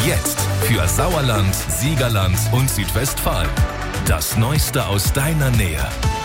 Jetzt für Sauerland, Siegerland und Südwestfalen. Das Neueste aus deiner Nähe.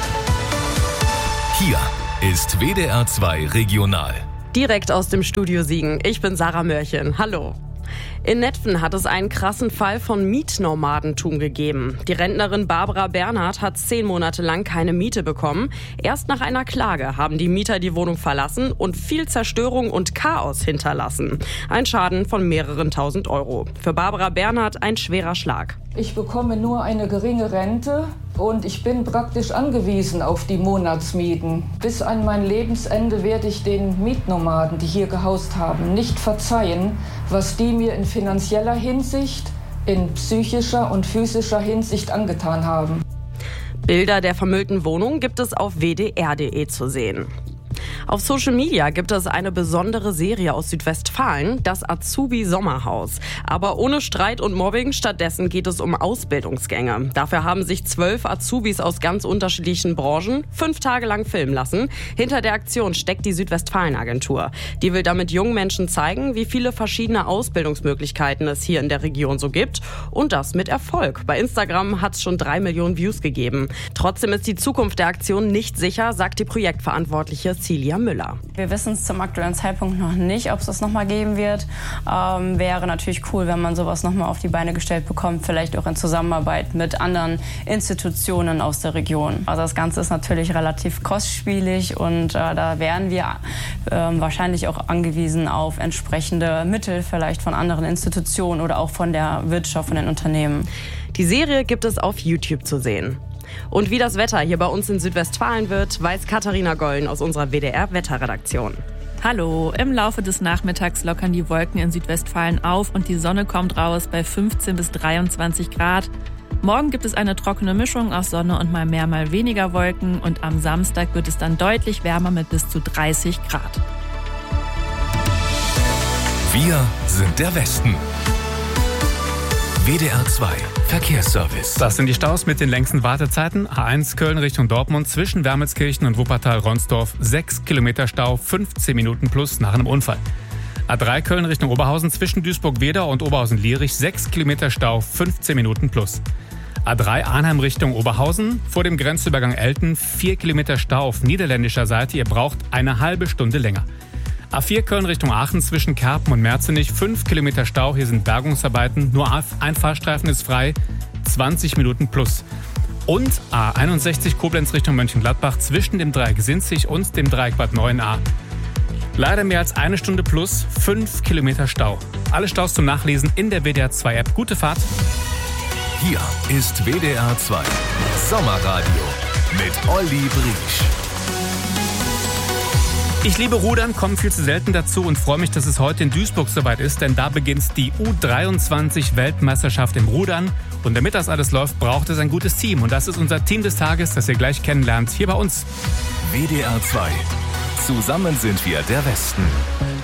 Hier ist WDR 2 Regional. Direkt aus dem Studio Siegen. Ich bin Sarah Mörchen. Hallo. In Netphen hat es einen krassen Fall von Mietnomadentum gegeben. Die Rentnerin Barbara Bernhard hat 10 Monate lang keine Miete bekommen. Erst nach einer Klage haben die Mieter die Wohnung verlassen und viel Zerstörung und Chaos hinterlassen. Ein Schaden von mehreren tausend Euro. Für Barbara Bernhard ein schwerer Schlag. Ich bekomme nur eine geringe Rente und ich bin praktisch angewiesen auf die Monatsmieten. Bis an mein Lebensende werde ich den Mietnomaden, die hier gehaust haben, nicht verzeihen, was die mir in finanzieller Hinsicht, in psychischer und physischer Hinsicht angetan haben. Bilder der vermüllten Wohnung gibt es auf wdr.de zu sehen. Auf Social Media gibt es eine besondere Serie aus Südwestfalen, das Azubi-Sommerhaus. Aber ohne Streit und Mobbing, stattdessen geht es um Ausbildungsgänge. Dafür haben sich 12 Azubis aus ganz unterschiedlichen Branchen 5 Tage lang filmen lassen. Hinter der Aktion steckt die Südwestfalen-Agentur. Die will damit jungen Menschen zeigen, wie viele verschiedene Ausbildungsmöglichkeiten es hier in der Region so gibt. Und das mit Erfolg. Bei Instagram hat es schon 3 Millionen Views gegeben. Trotzdem ist die Zukunft der Aktion nicht sicher, sagt die Projektverantwortliche Celia Müller. Wir wissen es zum aktuellen Zeitpunkt noch nicht, ob es das nochmal geben wird. Wäre natürlich cool, wenn man sowas nochmal auf die Beine gestellt bekommt, vielleicht auch in Zusammenarbeit mit anderen Institutionen aus der Region. Also das Ganze ist natürlich relativ kostspielig und da wären wir wahrscheinlich auch angewiesen auf entsprechende Mittel, vielleicht von anderen Institutionen oder auch von der Wirtschaft, von den Unternehmen. Die Serie gibt es auf YouTube zu sehen. Und wie das Wetter hier bei uns in Südwestfalen wird, weiß Katharina Gollen aus unserer WDR-Wetterredaktion. Hallo, im Laufe des Nachmittags lockern die Wolken in Südwestfalen auf und die Sonne kommt raus bei 15 bis 23 Grad. Morgen gibt es eine trockene Mischung aus Sonne und mal mehr, mal weniger Wolken und am Samstag wird es dann deutlich wärmer mit bis zu 30 Grad. Wir sind der Westen. WDR 2 Verkehrsservice. Das sind die Staus mit den längsten Wartezeiten. A1 Köln Richtung Dortmund zwischen Wermelskirchen und Wuppertal-Ronsdorf 6 Kilometer Stau, 15 Minuten plus nach einem Unfall. A3 Köln Richtung Oberhausen zwischen Duisburg-Wedau und Oberhausen-Lierich 6 Kilometer Stau, 15 Minuten plus. A3 Arnheim Richtung Oberhausen vor dem Grenzübergang Elten 4 Kilometer Stau auf niederländischer Seite. Ihr braucht eine halbe Stunde länger. A4 Köln Richtung Aachen zwischen Kerpen und Merzenich 5 Kilometer Stau. Hier sind Bergungsarbeiten. Nur ein Fahrstreifen ist frei. 20 Minuten plus. Und A61 Koblenz Richtung Mönchengladbach zwischen dem Dreieck Sinzig und dem Dreieck Bad Neuenahr. Leider mehr als eine Stunde plus. 5 Kilometer Stau. Alle Staus zum Nachlesen in der WDR 2 App. Gute Fahrt. Hier ist WDR 2 Sommerradio mit Olli Briesch. Ich liebe Rudern, komme viel zu selten dazu und freue mich, dass es heute in Duisburg soweit ist, denn da beginnt die U23-Weltmeisterschaft im Rudern. Und damit das alles läuft, braucht es ein gutes Team. Und das ist unser Team des Tages, das ihr gleich kennenlernt, hier bei uns. WDR 2. Zusammen sind wir der Westen.